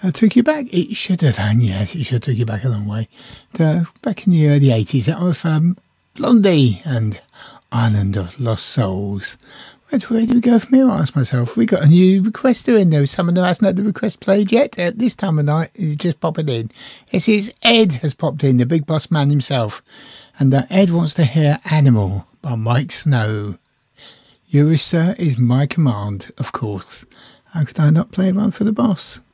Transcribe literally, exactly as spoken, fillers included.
I took you back. It should have done, yes. It should have took you back a long way. To, back in the early eighties, that was um, Blondie and Island of Lost Souls. Where, where do we go from here? I ask myself. We got a new requester in there. Someone who hasn't had the request played yet. At this time of night, he's just popping in. This is Ed has popped in, the big boss man himself. And uh, Ed wants to hear Animal by Mike Snow. Yours, sir, is my command, of course. How could I not play one for the boss?